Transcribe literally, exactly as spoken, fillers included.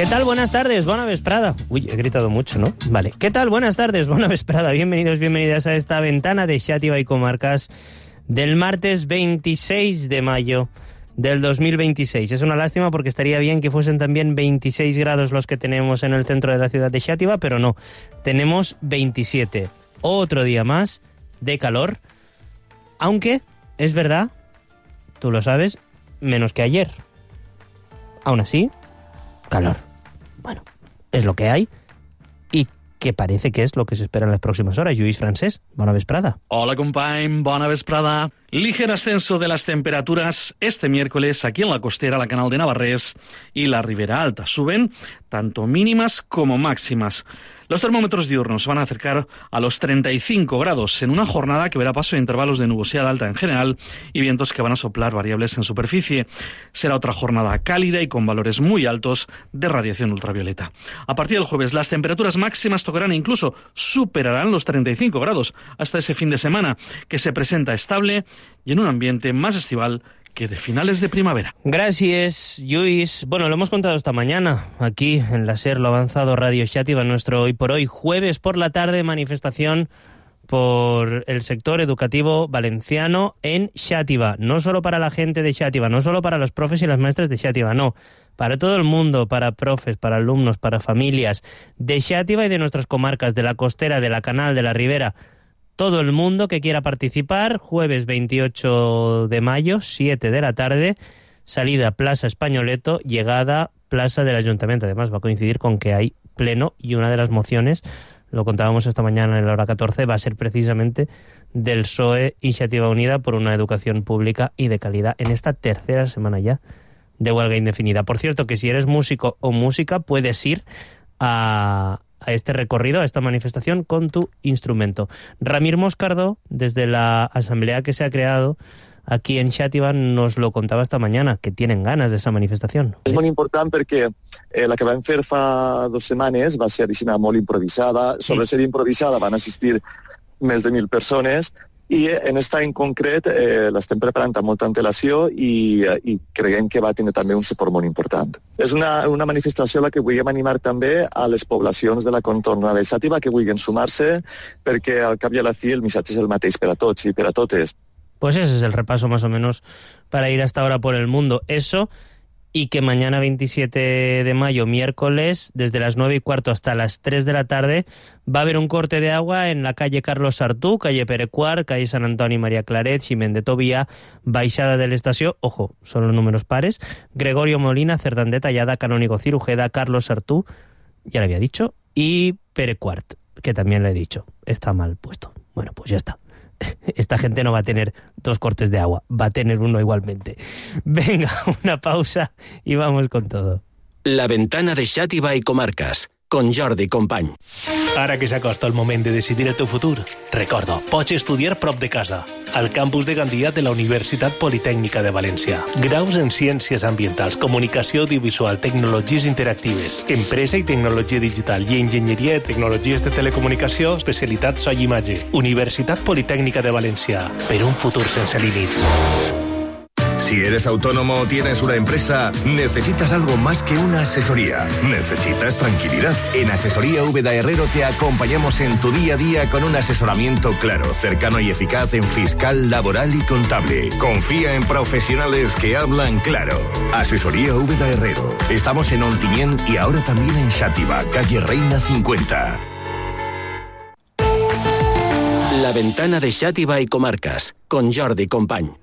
¿Qué tal? Buenas tardes, bona vesprada. Uy, he gritado mucho, ¿no? Vale. ¿Qué tal? Buenas tardes, bona vesprada. Bienvenidos, bienvenidas a esta ventana de Xàtiva y Comarcas del martes veintiséis de mayo del dos mil veintiséis. Es una lástima porque estaría bien que fuesen también veintiséis grados los que tenemos en el centro de la ciudad de Xàtiva, pero no. Tenemos veintisiete. Otro día más de calor, aunque es verdad, tú lo sabes, menos que ayer. Aún así, calor. Bueno, es lo que hay y que parece que es lo que se espera en las próximas horas. Lluís Francés, bona vesprada. Hola, company, bona vesprada. Ligero ascenso de las temperaturas este miércoles aquí en la costera, la Canal de Navarrés y la Ribera Alta. Suben tanto mínimas como máximas. Los termómetros diurnos van a acercar a los treinta y cinco grados en una jornada que verá paso de intervalos de nubosidad alta en general y vientos que van a soplar variables en superficie. Será otra jornada cálida y con valores muy altos de radiación ultravioleta. A partir del jueves, las temperaturas máximas tocarán e incluso superarán los treinta y cinco grados hasta ese fin de semana, que se presenta estable y en un ambiente más estival que de finales de primavera. Gracias, Lluís. Bueno, lo hemos contado esta mañana, aquí en la SER, lo avanzado Radio Xàtiva, nuestro hoy por hoy, jueves por la tarde, manifestación por el sector educativo valenciano en Xàtiva. No solo para la gente de Xàtiva, no solo para los profes y las maestras de Xàtiva, no. Para todo el mundo, para profes, para alumnos, para familias de Xàtiva y de nuestras comarcas, de la costera, de la Canal, de la Ribera. Todo el mundo que quiera participar, jueves veintiocho de mayo, siete de la tarde, salida Plaza Españoleto, llegada Plaza del Ayuntamiento. Además va a coincidir con que hay pleno y una de las mociones, lo contábamos esta mañana en la hora catorce, va a ser precisamente del P S O E Iniciativa Unida por una educación pública y de calidad en esta tercera semana ya de huelga indefinida. Por cierto, que si eres músico o música puedes ir a... a este recorrido, a esta manifestación con tu instrumento. Ramir Moscardó, desde la asamblea que se ha creado aquí en Xàtiva, nos lo contaba esta mañana, que tienen ganas de esa manifestación. És molt important perquè eh, la que vam fer fa dues setmanes va ser molt improvisada. Sobre Sí. ser improvisada van assistir més de mil persones i en esta en concret eh, l'estem preparant amb molta antelació i, eh, i creiem que va tenir també un suport molt important. És una, una manifestació a la que vulguem animar també a les poblacions de la contorna de Xàtiva que vulguin sumar-se, perquè al cap i a la fi el missatge és el mateix per a tots i per a totes. Pues ese es el repaso más o menos para ir hasta ahora por el mundo. Eso, y que mañana veintisiete de mayo, miércoles, desde las nueve y cuarto hasta las tres de la tarde, va a haber un corte de agua en la calle Carlos Sartú, calle Pere Quart, calle Sant Antoni María Claret, Ximén de Tobía, Baixada del Estació, ojo, son los números pares, Gregorio Molina, Cerdán de Tallada, Canónigo Cirujeda, Carlos Sartú, ya lo había dicho, y Pere Quart, que también le he dicho, está mal puesto. Bueno, pues ya está. Esta gente no va a tener dos cortes de agua, va a tener uno igualmente. Venga, una pausa y vamos con todo. La ventana de Xàtiva i Comarques, con Jordi Company. Ara que s'acosta el moment de decidir el teu futur, recorda, pots estudiar prop de casa, al campus de Gandia de la Universitat Politècnica de València. Graus en Ciències Ambientals, Comunicació Audiovisual, Tecnologies Interactives, Empresa i Tecnologia Digital i Enginyeria de Tecnologies de Telecomunicació, especialitat so i imatge. Universitat Politècnica de València, per un futur sense límits. Si eres autónomo o tienes una empresa, necesitas algo más que una asesoría. Necesitas tranquilidad. En Asesoría Úbeda Herrero te acompañamos en tu día a día con un asesoramiento claro, cercano y eficaz en fiscal, laboral y contable. Confía en profesionales que hablan claro. Asesoría Úbeda Herrero. Estamos en Ontinyent y ahora también en Xàtiva, calle Reina cincuenta. La ventana de Xàtiva i Comarques, con Jordi Company.